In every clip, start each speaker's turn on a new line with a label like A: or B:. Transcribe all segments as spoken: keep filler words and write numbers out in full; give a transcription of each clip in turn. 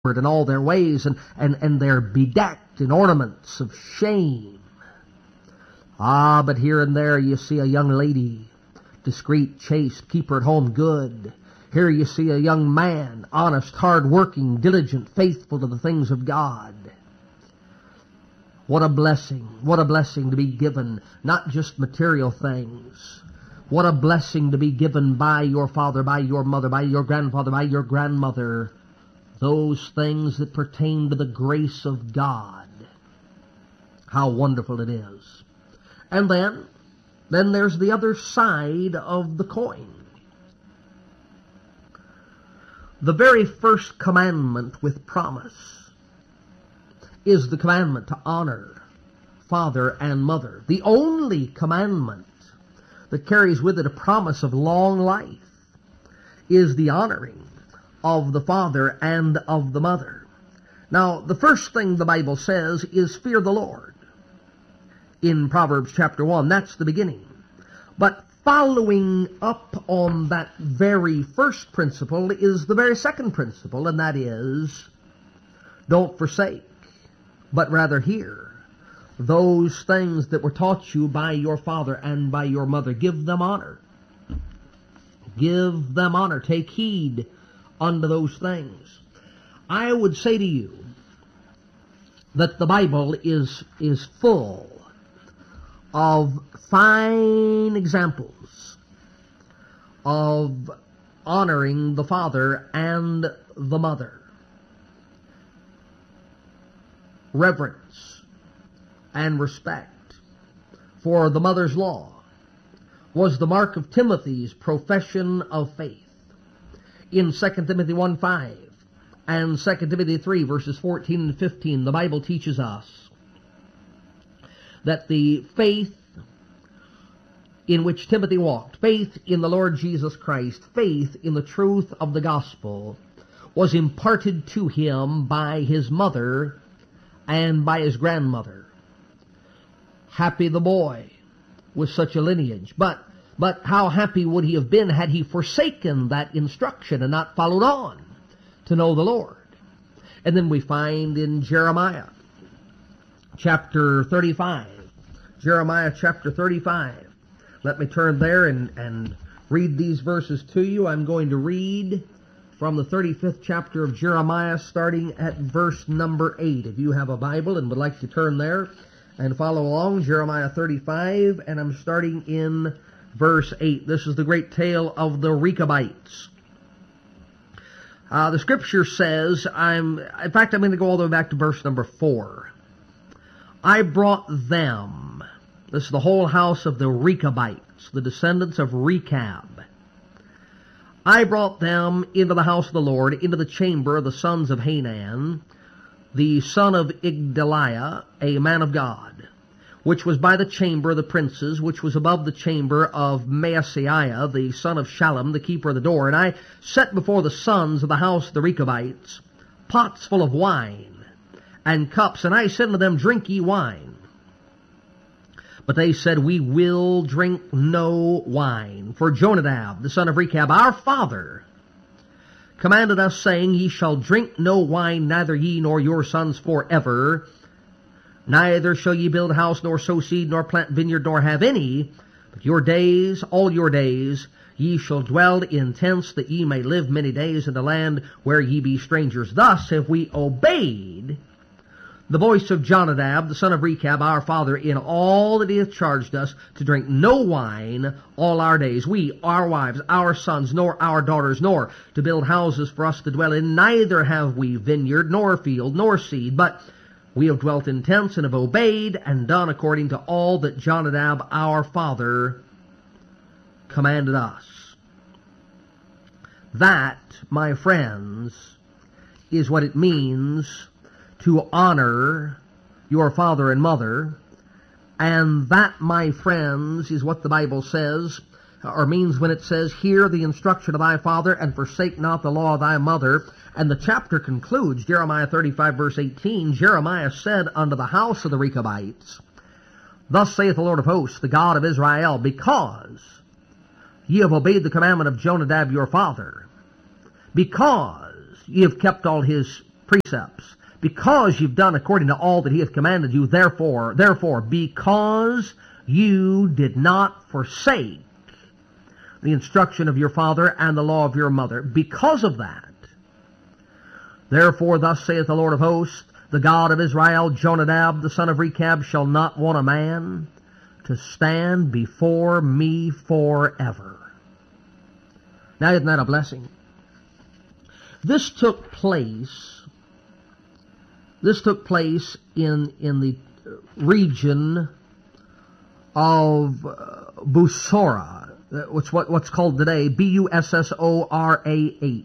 A: in all their ways, and, and, and they're bedecked in ornaments of shame. Ah, but here and there you see a young lady, discreet, chaste, keep her at home good. Here you see a young man, honest, hard-working, diligent, faithful to the things of God. What a blessing, what a blessing to be given, not just material things. What a blessing to be given by your father, by your mother, by your grandfather, by your grandmother. Those things that pertain to the grace of God. How wonderful it is. And then, then there's the other side of the coin. The very first commandment with promise is the commandment to honor father and mother. The only commandment that carries with it a promise of long life is the honoring of the father and of the mother. Now, the first thing the Bible says is fear the Lord. In Proverbs chapter one, that's the beginning. But following up on that very first principle is the very second principle, and that is, don't forsake, but rather hear those things that were taught you by your father and by your mother. Give them honor. Give them honor. Take heed unto those things. I would say to you that the Bible is, is full of fine examples of honoring the father and the mother. Reverence and respect for the mother's law was the mark of Timothy's profession of faith. In Second Timothy one five and Second Timothy three verses fourteen and fifteen, the Bible teaches us that the faith in which Timothy walked, faith in the Lord Jesus Christ, faith in the truth of the gospel, was imparted to him by his mother and by his grandmother. Happy the boy with such a lineage. But But how happy would he have been had he forsaken that instruction and not followed on to know the Lord? And then we find in Jeremiah chapter thirty-five. Jeremiah chapter thirty-five. Let me turn there and, and read these verses to you. I'm going to read from the thirty-fifth chapter of Jeremiah, starting at verse number eight. If you have a Bible and would like to turn there and follow along, Jeremiah thirty-five, and I'm starting in verse eight. This is the great tale of the Rechabites. Uh, the scripture says, I'm, in fact, I'm going to go all the way back to verse number four. I brought them, this is the whole house of the Rechabites, the descendants of Rechab. I brought them into the house of the Lord, into the chamber of the sons of Hanan, the son of Igdaliah, a man of God, which was by the chamber of the princes, which was above the chamber of Maaseiah, the son of Shallum, the keeper of the door. And I set before the sons of the house of the Rechabites pots full of wine and cups, and I said unto them, drink ye wine. But they said, we will drink no wine. For Jonadab, the son of Rechab, our father, commanded us, saying, ye shall drink no wine, neither ye nor your sons forever. Neither shall ye build house, nor sow seed, nor plant vineyard, nor have any. But your days, all your days, ye shall dwell in tents, that ye may live many days in the land where ye be strangers. Thus have we obeyed the voice of Jonadab, the son of Rechab, our father, in all that he hath charged us, to drink no wine all our days, we, our wives, our sons, nor our daughters, nor to build houses for us to dwell in. Neither have we vineyard, nor field, nor seed, but we have dwelt in tents, and have obeyed and done according to all that Jonadab our father commanded us. That, my friends, is what it means to honor your father and mother. And that, my friends, is what the Bible says, or means when it says, hear the instruction of thy father, and forsake not the law of thy mother. And the chapter concludes, Jeremiah thirty-five, verse eighteen, Jeremiah said unto the house of the Rechabites, thus saith the Lord of hosts, the God of Israel, because ye have obeyed the commandment of Jonadab your father, because ye have kept all his precepts. Because you've done according to all that he hath commanded you, therefore, therefore, because you did not forsake the instruction of your father and the law of your mother, because of that, therefore, thus saith the Lord of hosts, the God of Israel, Jonadab, the son of Rechab, shall not want a man to stand before me forever. Now, isn't that a blessing? This took place, this took place in, in the region of uh, Bussorah, which what, what's called today B U S S O R A H.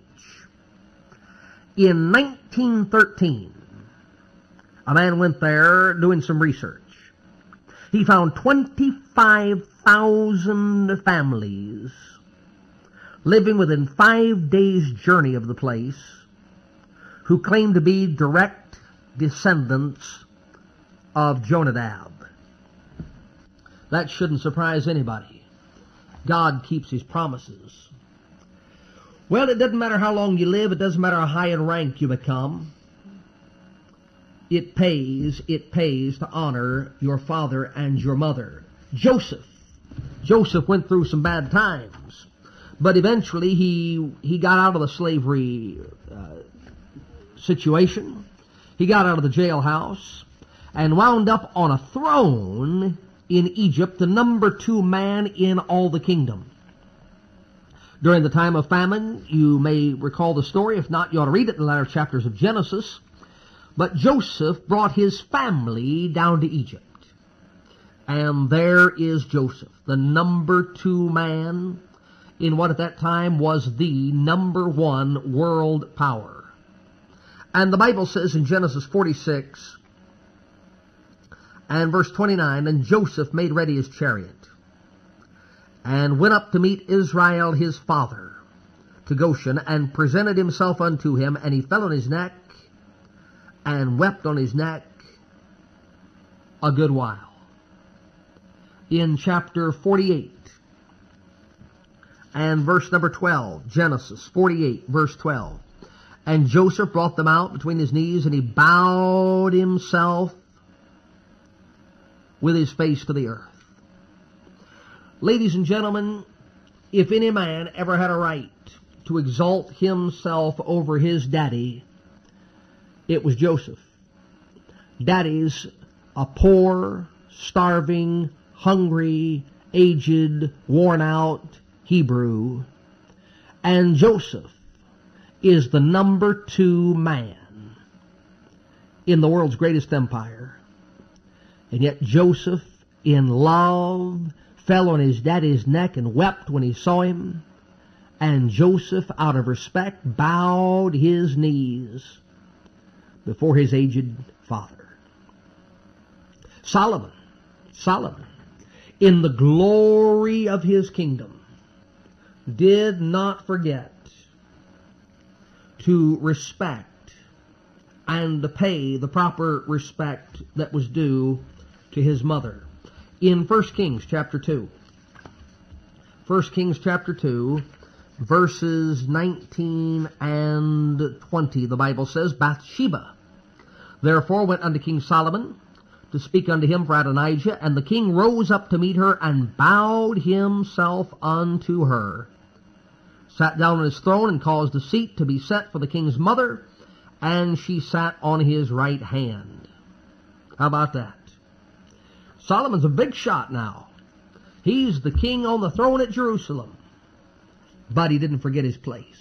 A: In nineteen thirteen, a man went there doing some research. He found twenty-five thousand families living within five days' journey of the place who claimed to be direct descendants of Jonadab. That shouldn't surprise anybody. God keeps his promises. Well, it doesn't matter how long you live. It doesn't matter how high in rank you become. It pays, it pays to honor your father and your mother. Joseph. Joseph went through some bad times. But eventually he, he got out of the slavery uh, situation. He got out of the jailhouse and wound up on a throne in Egypt, the number two man in all the kingdom. During the time of famine, you may recall the story. If not, you ought to read it in the latter chapters of Genesis. But Joseph brought his family down to Egypt. And there is Joseph, the number two man in what at that time was the number one world power. And the Bible says in Genesis forty-six and verse twenty-nine, and Joseph made ready his chariot and went up to meet Israel his father to Goshen, and presented himself unto him, and he fell on his neck and wept on his neck a good while. In chapter forty-eight and verse number twelve, Genesis forty-eight, verse twelve, and Joseph brought them out between his knees, and he bowed himself with his face to the earth. Ladies and gentlemen, if any man ever had a right to exalt himself over his daddy, it was Joseph. Daddy's a poor, starving, hungry, aged, worn out Hebrew. And Joseph is the number two man in the world's greatest empire. And yet Joseph, in love, fell on his daddy's neck and wept when he saw him. And Joseph, out of respect, bowed his knees before his aged father. Solomon, Solomon, in the glory of his kingdom, did not forget to respect and to pay the proper respect that was due to his mother. In First Kings chapter two, First Kings chapter two, verses nineteen and twenty, the Bible says, Bathsheba therefore went unto King Solomon to speak unto him for Adonijah, and the king rose up to meet her, and bowed himself unto her, sat down on his throne, and caused a seat to be set for the king's mother, and she sat on his right hand. How about that? Solomon's a big shot now. He's the king on the throne at Jerusalem. But he didn't forget his place.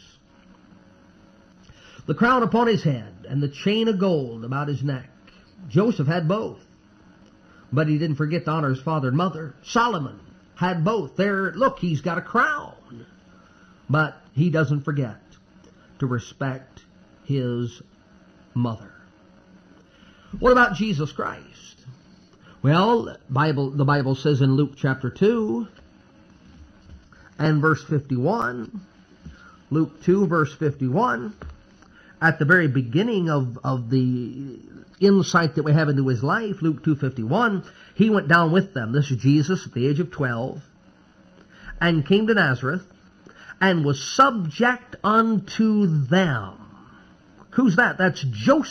A: The crown upon his head and the chain of gold about his neck. Joseph had both. But he didn't forget to honor his father and mother. Solomon had both. There, look, he's got a crown. But he doesn't forget to respect his mother. What about Jesus Christ? Well, Bible, the Bible says in Luke chapter two and verse fifty-one, Luke two verse fifty-one, at the very beginning of, of the insight that we have into his life, Luke two fifty-one, he went down with them. This is Jesus at the age of twelve, and came to Nazareth, and was subject unto them. Who's that? That's Joseph.